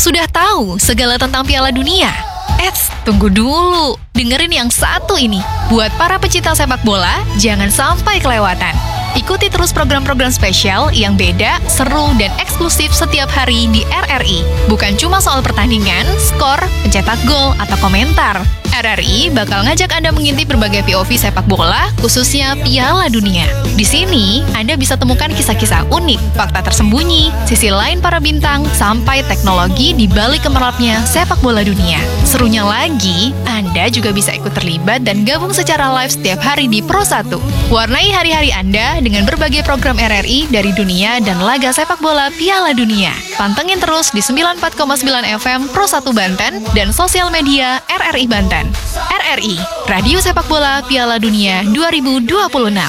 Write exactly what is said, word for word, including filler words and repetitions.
Sudah tahu segala tentang Piala Dunia? Eits, tunggu dulu. Dengerin yang satu ini. Buat para pecinta sepak bola, jangan sampai kelewatan. Ikuti terus program-program spesial yang beda, seru, dan eksklusif setiap hari di R R I. Bukan cuma soal pertandingan, skor, pencetak gol, atau komentar. R R I bakal ngajak Anda mengintip berbagai P O V sepak bola, khususnya Piala Dunia. Di sini, Anda bisa temukan kisah-kisah unik, fakta tersembunyi, sisi lain para bintang, sampai teknologi di balik gemerlapnya sepak bola dunia. Serunya lagi, Anda juga bisa ikut terlibat dan gabung secara live setiap hari di Pro satu. Warnai hari-hari Anda dengan berbagai program R R I dari dunia dan laga sepak bola Piala Dunia. Pantengin terus di sembilan puluh empat koma sembilan F M Pro satu Banten dan sosial media R R I Banten. R R I, Radio Sepak Bola Piala Dunia dua ribu dua puluh enam.